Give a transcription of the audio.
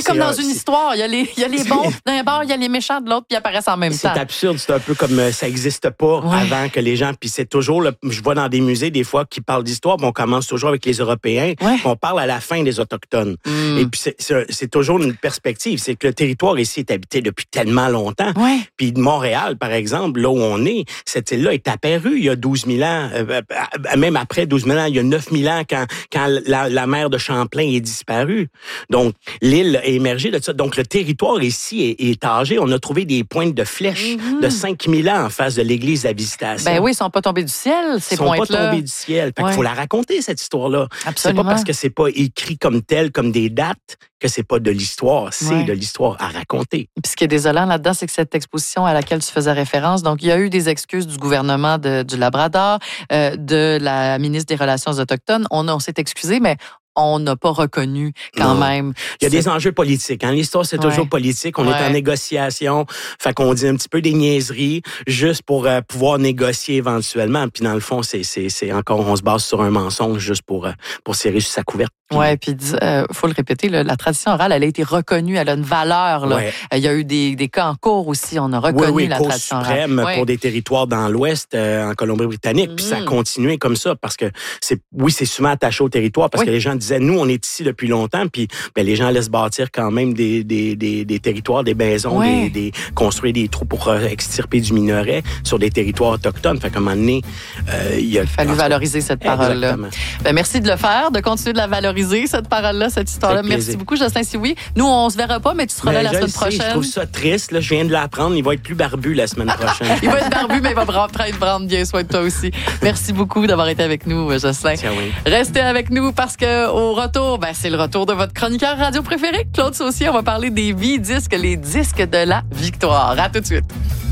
comme dans une histoire. Il y a les bons d'un bord, il y a les méchants de l'autre, puis ils apparaissent en même temps. C'est absurde. C'est un peu comme ça n'existe pas avant que les gens... Puis c'est toujours... je vois dans des musées, des fois, qui parlent d'histoire, on commence toujours avec les Européens, on parle à la fin des Autochtones. Et puis c'est toujours une perspective. C'est que le territoire ici est habité depuis tellement longtemps. Puis Montréal, par exemple, là où on est, cette île-là est apparue il y a 12 000 ans. Même après 12 000 ans, il y a 9 000 ans quand la mer de Champlain est disparue. Donc, l'île a émergé de ça. Donc, le territoire ici est âgé. On a trouvé des pointes de flèches de 5 000 ans en face de l'église de la Visitation. Ben oui, ils sont pas tombés du ciel, ces pointes-là. Ils sont pas tombés du ciel. Fait qu'il faut la raconter, cette histoire-là. Absolument. C'est pas parce que c'est pas écrit comme tel, comme des dates, que c'est pas de l'histoire. C'est de l'histoire à raconter. Puis ce qui est désolant là-dedans, c'est que cette exposition à laquelle tu faisais référence, donc il y a eu des excuses du gouvernement du Labrador, de la ministre des Relations autochtones. On s'est excusé, mais on n'a pas reconnu quand même. Il y a des enjeux politiques. L'histoire, c'est toujours politique. On est en négociation. Fait qu'on dit un petit peu des niaiseries juste pour pouvoir négocier éventuellement. Puis dans le fond, c'est encore, on se base sur un mensonge juste pour serrer sur sa couverte. Oui, puis faut le répéter, la tradition orale, elle a été reconnue, elle a une valeur. Là. Il y a eu des cas en cours aussi, on a reconnu la tradition orale. Oui, Cour suprême pour des territoires dans l'Ouest, en Colombie-Britannique. Puis ça a continué comme ça parce que c'est souvent attaché au territoire parce que les gens disaient, nous, on est ici depuis longtemps, puis les gens laissent bâtir quand même des territoires, des maisons, construire des trous pour extirper du minerai sur des territoires autochtones. Fait qu'à un moment donné, il a fallu valoriser cette parole-là. Merci de le faire, de continuer de la valoriser, cette parole-là, cette histoire-là. Merci beaucoup, Jocelyn Sioui. Nous, on se verra pas, mais tu seras là la semaine prochaine. Je trouve ça triste. Là, je viens de l'apprendre. Il va être plus barbu la semaine prochaine. Il va être barbu, mais il va prendre bien soin de toi aussi. Merci beaucoup d'avoir été avec nous, Jocelyn. Restez avec nous parce que au retour, c'est le retour de votre chroniqueur radio préféré, Claude Saucier. On va parler des V-disques, les disques de la victoire. À tout de suite.